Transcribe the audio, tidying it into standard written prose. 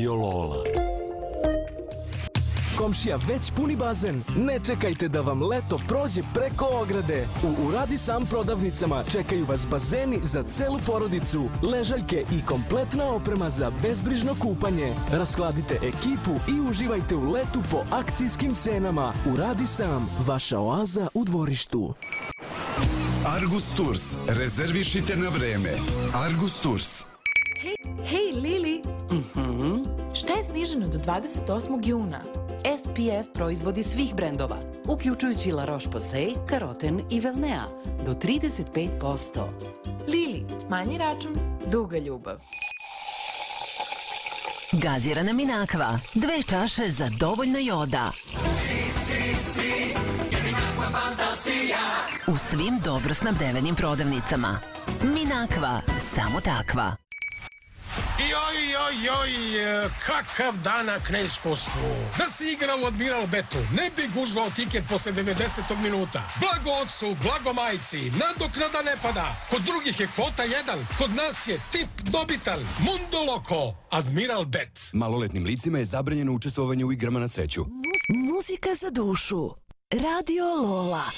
Radio Lola. Komšija već puni bazen? Ne čekajte da vam leto prođe preko ograde. U Uradi Sam prodavnicama čekaju vas bazeni za celu porodicu, ležaljke i kompletna oprema za bezbrižno kupanje. Rashladite ekipu i uživajte u letu po akcijskim cenama. Uradi Sam, vaša oaza u dvorištu. Argus Tours. Rezervišite na vreme. Argus Tours. Hej, Lili! Šta je sniženo do 28. juna? SPF proizvodi svih brendova, uključujući La Roche-Posay, Karoten i Velnea, do 35%. Lili, manji račun, duga ljubav. Gazirana Minakva, 2 čaše za dovoljno joda. U svim dobro snabdevenim prodavnicama. Minakva, samo takva. Kakav danak na iskustvu. Da si igrao u Admiral Betu, ne bi gužvao tiket posle 90. minuta. Blago ocu, blago majci, nadoknada ne pada. Kod drugih je kvota 1, kod nas je tip dobitan. Mundo Loco, Admiral Bet. Maloletnim licima je zabranjeno učestvovanje u igrama na sreću. Muzika za dušu. Radio Lola.